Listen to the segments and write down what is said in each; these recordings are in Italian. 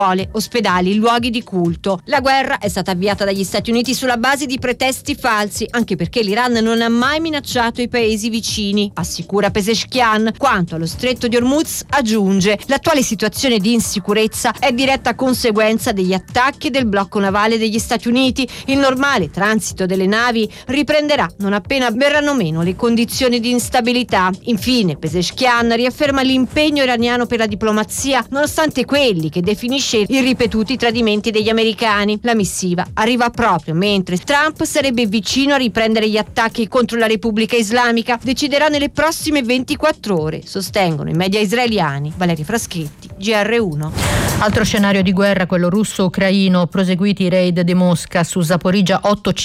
scuole, ospedali, luoghi di culto. La guerra è stata avviata dagli Stati Uniti sulla base di pretesti falsi, anche perché l'Iran non ha mai minacciato i paesi vicini, assicura Pezeshkian. Quanto allo stretto di Hormuz, aggiunge: l'attuale situazione di insicurezza è diretta conseguenza degli attacchi del blocco navale degli Stati Uniti. Il normale transito delle navi riprenderà non appena verranno meno le condizioni di instabilità. Infine, Pezeshkian riafferma l'impegno iraniano per la diplomazia, nonostante quelli che definisce i ripetuti tradimenti degli americani. La missiva arriva proprio mentre Trump sarebbe vicino a riprendere gli attacchi contro la Repubblica Islamica. Deciderà nelle prossime 24 ore, sostengono i media israeliani. Valeria Fraschetti, GR1. Altro scenario di guerra, quello russo-ucraino. Proseguiti i raid di Mosca su Zaporizhzhia,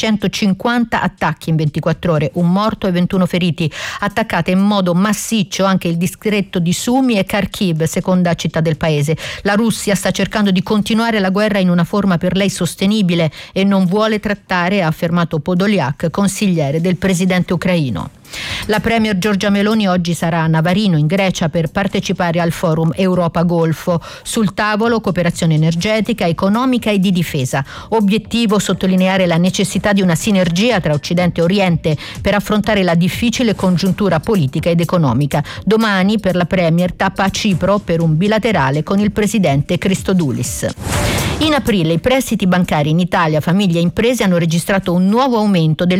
850 attacchi in 24 ore, un morto e 21 feriti. Attaccate in modo massiccio anche il distretto di Sumy e Kharkiv, seconda città del paese. La Russia sta cercando di continuare la guerra in una forma per lei sostenibile e non vuole trattare, ha affermato Podolyak, consigliere del presidente ucraino. La premier Giorgia Meloni oggi sarà a Navarino in Grecia per partecipare al forum Europa-Golfo. Sul tavolo cooperazione energetica, economica e di difesa. Obiettivo sottolineare la necessità di una sinergia tra Occidente e Oriente per affrontare la difficile congiuntura politica ed economica. Domani per la premier tappa a Cipro per un bilaterale con il presidente Christodoulis. In aprile i prestiti bancari in Italia, famiglie e imprese hanno registrato un nuovo aumento del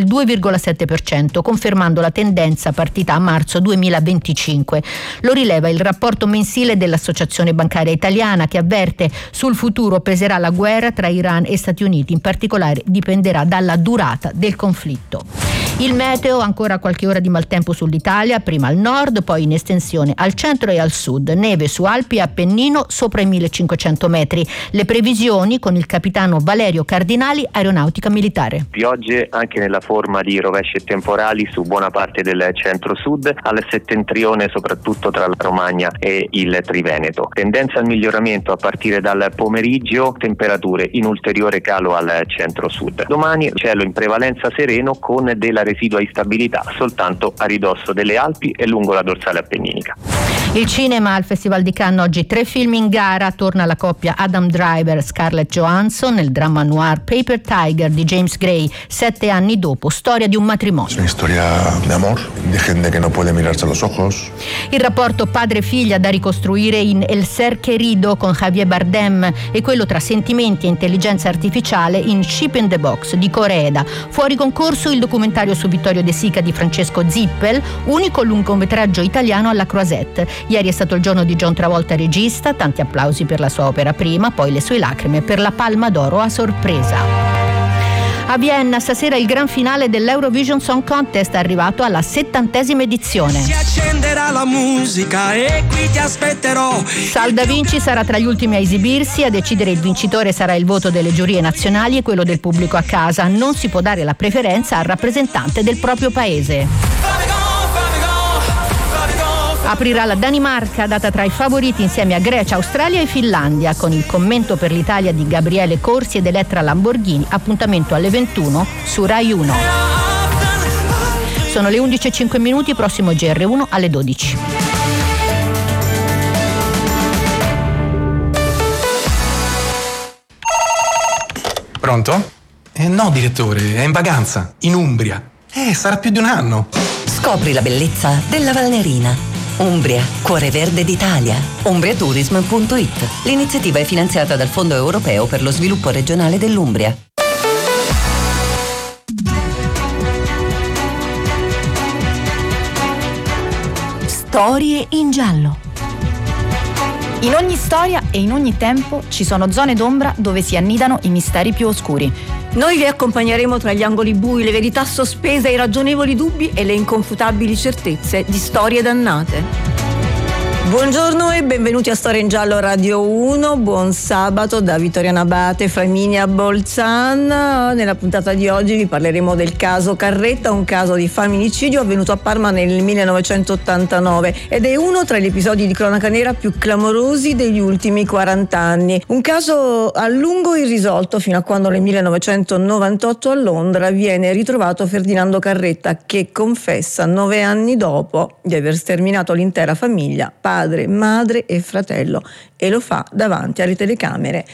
2,7%, confermando la tendenza partita a marzo 2025. Lo rileva il rapporto mensile dell'Associazione Bancaria Italiana, che avverte: sul futuro peserà la guerra tra Iran e Stati Uniti, in particolare dipenderà dalla durata del conflitto. Il meteo, ancora qualche ora di maltempo sull'Italia, prima al nord, poi in estensione al centro e al sud, neve su Alpi e Appennino sopra i 1500 metri. Le previsioni con il capitano Valerio Cardinali, Aeronautica Militare. Piogge anche nella forma di rovesci e temporali su buona parte del centro-sud, al settentrione soprattutto tra la Romagna e il Triveneto. Tendenza al miglioramento a partire dal pomeriggio, temperature in ulteriore calo al centro-sud. Domani cielo in prevalenza sereno con della residua instabilità soltanto a ridosso delle Alpi e lungo la dorsale appenninica. Il cinema al Festival di Cannes, oggi 3 film in gara. Torna la coppia Adam Driver, Scarlett Johansson nel dramma noir Paper Tiger di James Gray, 7 anni dopo, storia di un matrimonio. Es una historia de amor, de gente que no puede mirarse a los ojos. Il rapporto padre-figlia da ricostruire in El Ser Querido con Javier Bardem e quello tra sentimenti e intelligenza artificiale in Ship in the Box di Coreeda. Fuori concorso il documentario su Vittorio De Sica di Francesco Zippel, unico lungometraggio italiano alla Croisette. Ieri è stato il giorno di John Travolta regista, tanti applausi per la sua opera prima, poi le sue lacrime per la Palma d'Oro a sorpresa. A Vienna stasera il gran finale dell'Eurovision Song Contest, arrivato alla 70ª edizione. Si accenderà la musica e qui ti aspetterò. Sal Da Vinci sarà tra gli ultimi a esibirsi. A decidere il vincitore sarà il voto delle giurie nazionali e quello del pubblico a casa. Non si può dare la preferenza al rappresentante del proprio paese. Aprirà la Danimarca, data tra i favoriti insieme a Grecia, Australia e Finlandia, con il commento per l'Italia di Gabriele Corsi ed Elettra Lamborghini. Appuntamento alle 21 su Rai 1. Sono le 11:05, prossimo GR1 alle 12. Pronto? No, direttore, è in vacanza, in Umbria. Sarà più di un anno. Scopri la bellezza della Valnerina. Umbria, cuore verde d'Italia. Umbriatourism.it. L'iniziativa è finanziata dal Fondo Europeo per lo Sviluppo Regionale dell'Umbria. Storie in giallo. In ogni storia e in ogni tempo ci sono zone d'ombra dove si annidano i misteri più oscuri. Noi vi accompagneremo tra gli angoli bui, le verità sospese, i ragionevoli dubbi e le inconfutabili certezze di storie dannate. Buongiorno e benvenuti a Storia in Giallo Radio 1, buon sabato da Vittoria Abate, Flaminia Bolzan. Nella puntata di oggi vi parleremo del caso Carretta, un caso di femminicidio avvenuto a Parma nel 1989 ed è uno tra gli episodi di cronaca nera più clamorosi degli ultimi 40 anni. Un caso a lungo irrisolto fino a quando nel 1998 a Londra viene ritrovato Ferdinando Carretta, che confessa 9 anni dopo di aver sterminato l'intera famiglia, padre, madre e fratello, e lo fa davanti alle telecamere